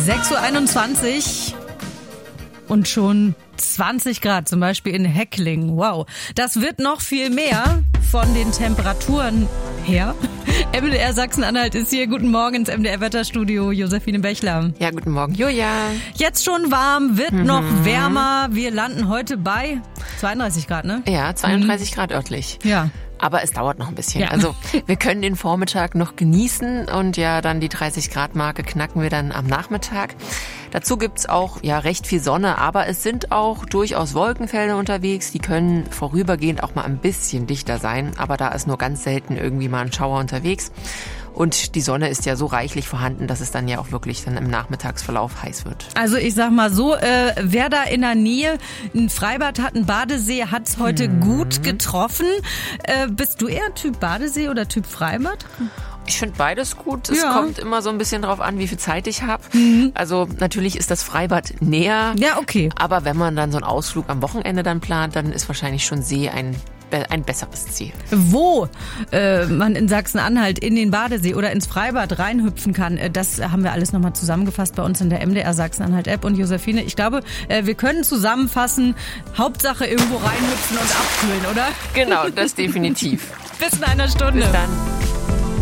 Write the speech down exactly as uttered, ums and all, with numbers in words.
sechs Uhr einundzwanzig und schon zwanzig Grad, zum Beispiel in Heckling. Wow, das wird noch viel mehr von den Temperaturen her. M D R Sachsen-Anhalt ist hier. Guten Morgen ins M D R-Wetterstudio. Josephine Bechler. Ja, guten Morgen, Julia. Jetzt schon warm, wird mhm. noch wärmer. Wir landen heute bei zweiunddreißig Grad, ne? Ja, zweiunddreißig mhm. Grad örtlich. Ja. Aber es dauert noch ein bisschen. Ja. Also wir können den Vormittag noch genießen und ja, dann die dreißig Grad Marke knacken wir dann am Nachmittag. Dazu gibt's auch ja recht viel Sonne, aber es sind auch durchaus Wolkenfelder unterwegs. Die können vorübergehend auch mal ein bisschen dichter sein, aber da ist nur ganz selten irgendwie mal ein Schauer unterwegs. Und die Sonne ist ja so reichlich vorhanden, dass es dann ja auch wirklich dann im Nachmittagsverlauf heiß wird. Also ich sag mal so, äh, wer da in der Nähe ein Freibad hat, ein Badesee, hat's heute hm. gut getroffen. Äh, bist du eher Typ Badesee oder Typ Freibad? Ich finde beides gut. Es ja. kommt immer so ein bisschen drauf an, wie viel Zeit ich habe. Mhm. Also natürlich ist das Freibad näher. Ja, okay. Aber wenn man dann so einen Ausflug am Wochenende dann plant, dann ist wahrscheinlich schon See ein ein besseres Ziel. Wo äh, man in Sachsen-Anhalt in den Badesee oder ins Freibad reinhüpfen kann, äh, das haben wir alles nochmal zusammengefasst bei uns in der M D R Sachsen-Anhalt-App. Und Josephine, ich glaube, äh, wir können zusammenfassen, Hauptsache irgendwo reinhüpfen und abkühlen, oder? Genau, das definitiv. Bis in einer Stunde. Bis dann.